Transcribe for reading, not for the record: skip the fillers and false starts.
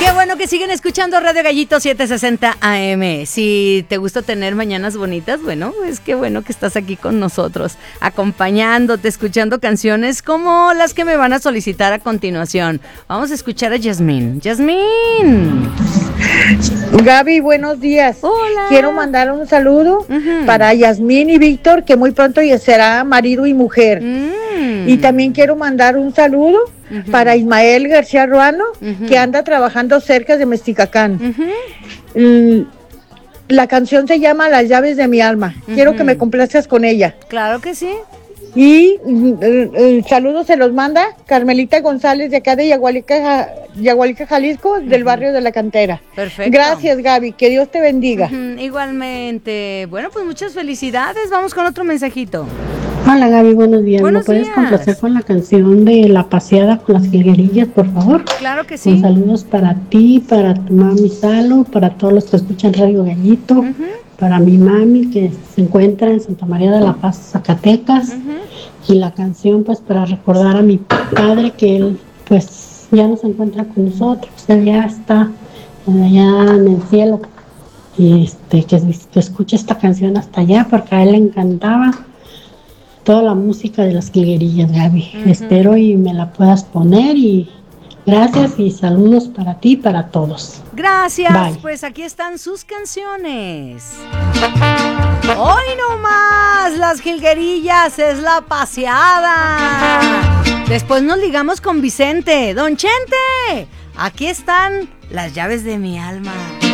Qué bueno que siguen escuchando Radio Gallito 760 AM. Si te gusta tener mañanas bonitas, bueno, pues qué bueno que estás aquí con nosotros, acompañándote, escuchando canciones como las que me van a solicitar a continuación. Vamos a escuchar a Yasmín. Yasmín. Gaby, buenos días. Hola. Quiero mandar un saludo para Yasmín y Víctor, que muy pronto ya será marido y mujer. Y también quiero mandar un saludo para Ismael García Ruano, que anda trabajando cerca de Mesticacán. La canción se llama Las llaves de mi alma. Quiero que me complazcas con ella. Claro que sí. Y saludos se los manda Carmelita González de acá de Yagualica, Jalisco, del barrio de La Cantera. Perfecto. Gracias, Gaby, que Dios te bendiga. Igualmente. Bueno, pues muchas felicidades. Vamos con otro mensajito. Hola Gaby, buenos días. Buenos ¿Me puedes días. complacer con la canción de La Paseada con las Jilguerillas, por favor? Claro que sí. Con saludos para ti, para tu mami Salo, para todos los que escuchan Radio Gallito, para mi mami que se encuentra en Santa María de la Paz, Zacatecas, y la canción pues para recordar a mi padre que él pues ya no se encuentra con nosotros, él ya está allá en el cielo, y que escuche esta canción hasta allá porque a él le encantaba toda la música de las Jilguerillas, Gaby. Espero y me la puedas poner, y gracias y saludos para ti y para todos. Gracias. Bye. Pues aquí están sus canciones. Hoy no más, las Jilguerillas es La Paseada. Después nos ligamos con Vicente. Don Chente, aquí están las llaves de mi alma.